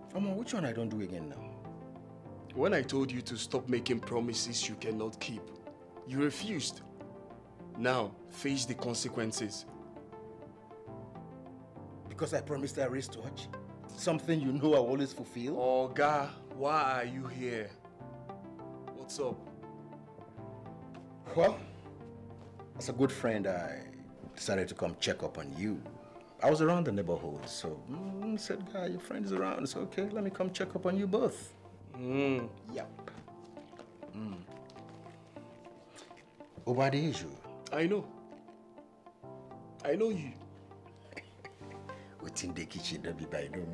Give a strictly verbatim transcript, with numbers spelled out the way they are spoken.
Omo, which one I don't do again now? When I told you to stop making promises you cannot keep, you refused. Now, face the consequences. Because I promised a wristwatch? Something you know I always fulfill? Oga, why are you here? What's up? Well, as a good friend, I decided to come check up on you. I was around the neighborhood, so mm, said, guy, your friend is around. It's okay, let me come check up on you both. Mm. Yep. Mm. Over the issue. I know. I know you. Within the kitchen, don't be by no